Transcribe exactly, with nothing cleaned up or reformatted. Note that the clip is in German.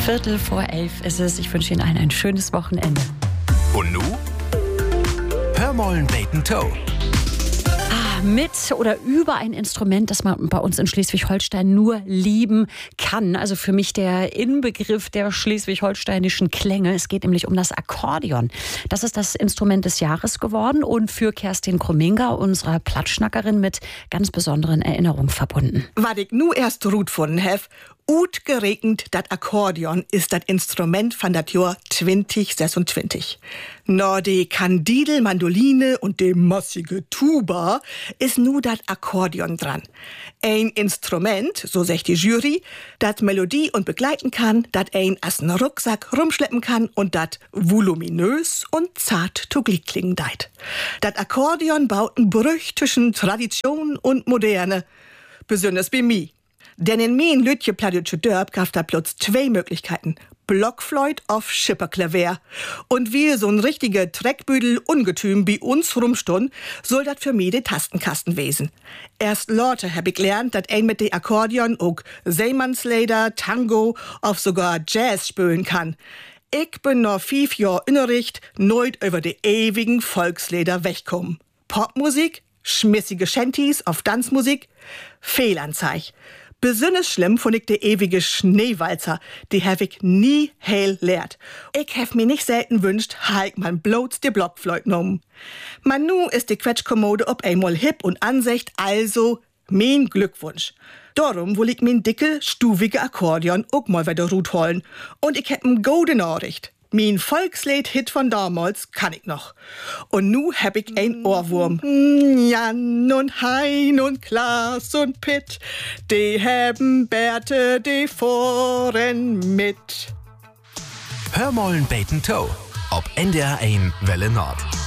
Viertel vor elf ist es. Ich wünsche Ihnen allen ein schönes Wochenende. Und nu? Hörmollen Bacon Toe. Mit oder über ein Instrument, das man bei uns in Schleswig-Holstein nur lieben kann. Also für mich der Inbegriff der schleswig-holsteinischen Klänge. Es geht nämlich um das Akkordeon. Das ist das Instrument des Jahres geworden und für Kerstin Krumminga, unserer Plattschnackerin, mit ganz besonderen Erinnerungen verbunden. Was ich nu erst gut gefunden hab, ut geregnet, dat Akkordeon ist dat Instrument von dat Jahr zwanzig sechsundzwanzig. No, die Kandidel, Mandoline und de massige Tuba ist nu dat Akkordeon dran. Ein Instrument, so sagt die Jury, dat Melodie und begleiten kann, dat ein as n Rucksack rumschleppen kann und dat voluminös und zart to Glied klingen deit. Dat Akkordeon baut n Brüch zwischen Tradition und Moderne, besonders bei mir. Denn in mein Lütje Plattdeutsche Dörp gab da plötzlich zwei Möglichkeiten. Blockflöjt auf Schipperklavier. Und wie so ein richtiger Treckbüdel Ungetüm bei uns rumstund, soll dat für mich de Tastenkasten wesen. Erst Leute hab ich gelernt, dat ein mit de Akkordeon auch Seemannslieder, Tango, auf sogar Jazz spülen kann. Ich bin noch fünf Jahr Innericht, neut über de ewigen Volkslieder wegkommen. Popmusik, schmissige Shanties auf Tanzmusik, Fehlanzeig. Besonders schlimm fand ich de ewige Schneewalzer, die hab ich nie heil lehrt. Ich hab mir nicht selten wünscht, halt man bloß de Blockflöjt genommen. Man nu ist die Quetschkommode ob einmal hip und ansicht, also mein Glückwunsch. Darum will ich mein dicke, stuvige Akkordeon auch mal wieder rut holen. Und ich hab n gode Nachricht. Mein Volkslied-Hit von damals kann ich noch. Und nu hab ich ein Ohrwurm. Jan und Hein und Klaas und Pitt, die haben Bärte, die fahren mit. Hörmollen Bacon Toe. Ob N D R eins Welle Nord.